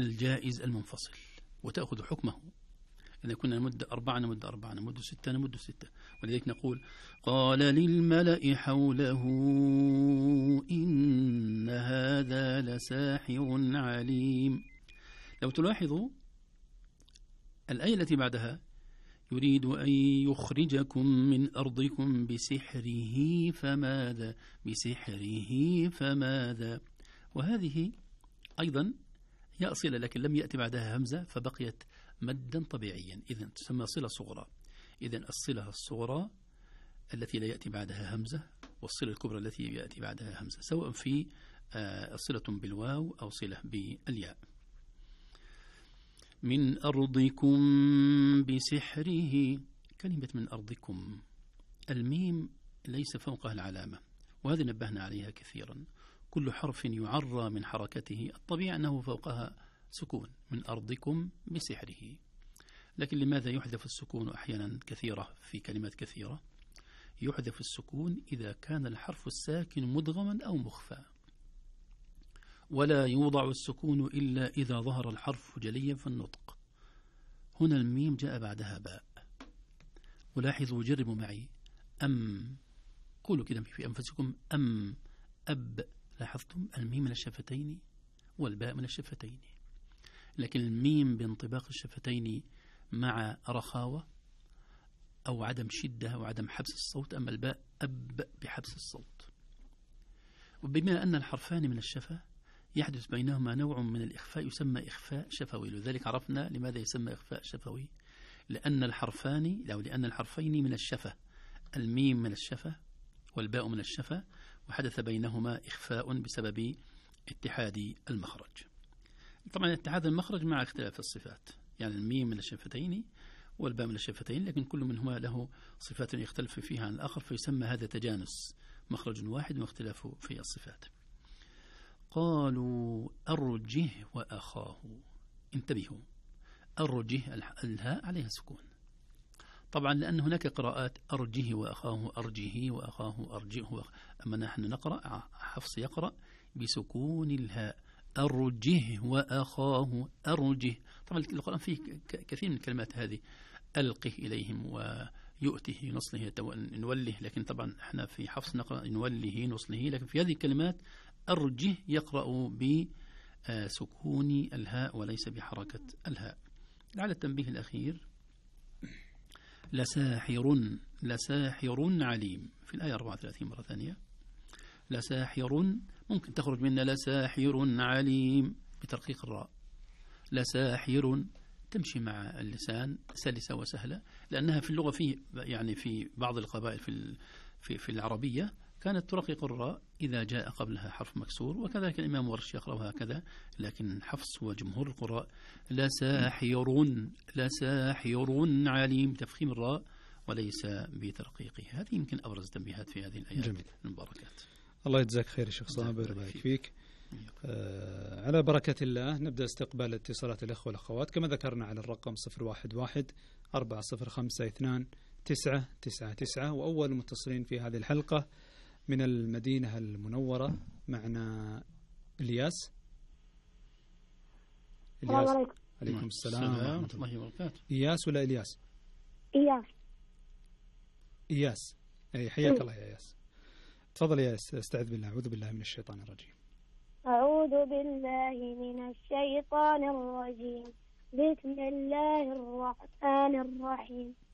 الجائز المنفصل وتأخذ حكمه. إذا كنا نمد 4 نمد 4، نمد 6 نمد 6. ولذلك نقول قال للملأ حوله إن هذا لساحر عليم. لو تلاحظوا الآية التي بعدها يريد أن يخرجكم من أرضكم بسحره فماذا، بسحره فماذا. وهذه أيضا هي أصيلة لكن لم يأتي بعدها همزة فبقيت مدا طبيعيا، إذن تسمى صلة صغرى. إذن الصلة الصغرى التي لا يأتي بعدها همزة، والصلة الكبرى التي يأتي بعدها همزة، سواء في صلة بالواو أو صلة بالياء. من أرضكم بسحره، كلمة من أرضكم الميم ليس فوقها العلامة، وهذا نبهنا عليها كثيرا. كل حرف يعرى من حركته الطبيعي أنه فوقها سكون. من أرضكم بسحره. لكن لماذا يحذف السكون أحيانا كثيرة في كلمات كثيرة؟ يحذف السكون إذا كان الحرف الساكن مدغما أو مخفى، ولا يوضع السكون إلا إذا ظهر الحرف جليا في النطق. هنا الميم جاء بعدها باء. ولاحظوا جربوا معي أم، قولوا كده في أنفسكم أم أب. لاحظتم الميم من الشفتين والباء من الشفتين، لكن الميم بانطباق الشفتين مع رخاوة أو عدم شدة أو عدم حبس الصوت، أما الباء أب بحبس الصوت. وبما أن الحرفان من الشفة يحدث بينهما نوع من الإخفاء يسمى إخفاء شفوي. لذلك عرفنا لماذا يسمى إخفاء شفوي، لأن الحرفين من الشفة، الميم من الشفة والباء من الشفة، وحدث بينهما إخفاء بسبب اتحاد المخرج. طبعا اتحاد المخرج مع اختلاف الصفات، يعني الميم من الشفتين والباء من الشفتين، لكن كل منهما له صفات يختلف فيها عن الآخر، فيسمى هذا تجانس، مخرج واحد واختلاف في الصفات. قالوا أرجه وأخاه. انتبهوا، أرجه الهاء عليها سكون طبعا، لأن هناك قراءات أرجه وأخاه، أرجه وأخاه، أرجه أما نحن نقرأ، حفص يقرأ بسكون الهاء، أرجه وأخاه، أرجه. طبعا القرآن فيه كثير من الكلمات هذه، ألقه إليهم ويؤته نصله نوله، لكن طبعا احنا في حفص نقرأ نوله نصله، لكن في هذه الكلمات أرجه يقرأ بسكون الهاء وليس بحركة الهاء. على التنبيه الأخير لساحر عليم في الآية 34 مرة ثانية. لساحر ممكن تخرج منا لساحر عليم بترقيق الراء. لساحر تمشي مع اللسان سلسة وسهلة، لأنها في اللغة في بعض القبائل في العربية كانت ترقق الراء إذا جاء قبلها حرف مكسور، وكذلك الإمام ورش يقرأها هكذا، لكن حفص وجمهور القراء لساحر عليم، تفخيم الراء وليس بترقيقه. هذه يمكن أبرز تنبيهات في هذه الآيات المباركات. الله يجزاك خير يا شيخ صابر، ويبارك فيك. على بركة الله نبدأ استقبال اتصالات الأخوة والأخوات كما ذكرنا على الرقم 011-405-2999، وأول متصلين في هذه الحلقة من المدينة المنورة معنا إلياس. السلام عليكم. عليكم السلام ورحمة الله وبركاته. إياس ولا إلياس؟ إياس. أي حياك الله يا إياس. تفضل يا إياس. استعذ بالله، أعوذ بالله من الشيطان الرجيم. أعوذ بالله من الشيطان الرجيم. بسم الله الرحمن الرحيم.